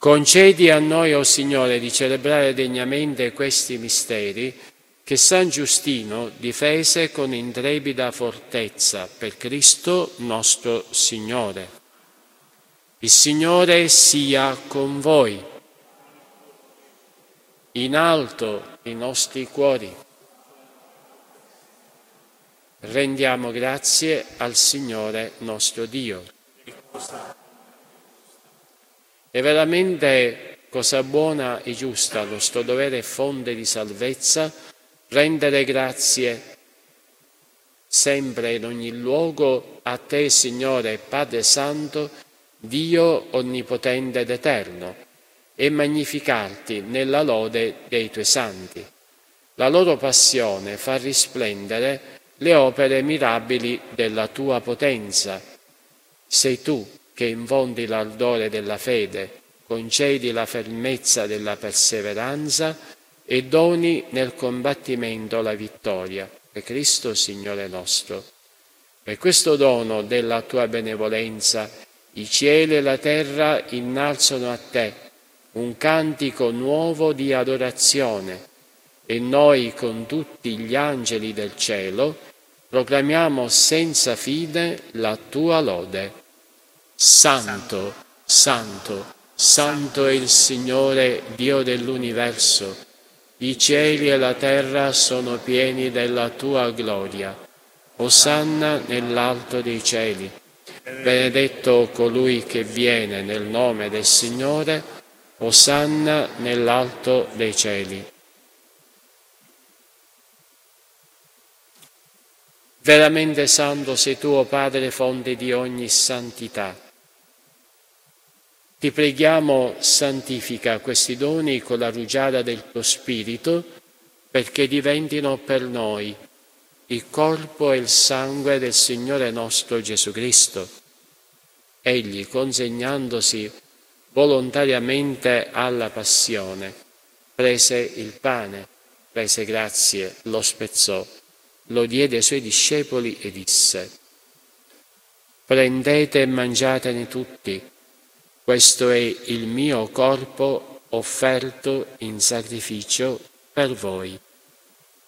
Concedi a noi, o Signore, di celebrare degnamente questi misteri che San Giustino difese con intrepida fortezza per Cristo nostro Signore. Il Signore sia con voi. In alto i nostri cuori. Rendiamo grazie al Signore nostro Dio. È veramente cosa buona e giusta, nostro dovere e fonte di salvezza, rendere grazie sempre in ogni luogo a Te, Signore Padre Santo, Dio onnipotente ed eterno, e magnificarti nella lode dei Tuoi santi. La loro passione fa risplendere le opere mirabili della Tua potenza. Sei Tu che infondi l'ardore della fede, concedi la fermezza della perseveranza e doni nel combattimento la vittoria, per Cristo Signore nostro. Per questo dono della Tua benevolenza, i cieli e la terra innalzano a Te un cantico nuovo di adorazione, e noi con tutti gli angeli del cielo proclamiamo senza fine la Tua lode. Santo, Santo, Santo è il Signore, Dio dell'universo. I cieli e la terra sono pieni della Tua gloria. Osanna nell'alto dei cieli. Benedetto colui che viene nel nome del Signore. Osanna nell'alto dei cieli. Veramente santo sei Tu, o Padre, fonte di ogni santità. Ti preghiamo, santifica questi doni con la rugiada del Tuo Spirito, perché diventino per noi il corpo e il sangue del Signore nostro Gesù Cristo. Egli, consegnandosi volontariamente alla passione, prese il pane, rese grazie, lo spezzò, lo diede ai Suoi discepoli e disse: prendete e mangiatene tutti, questo è il mio corpo offerto in sacrificio per voi.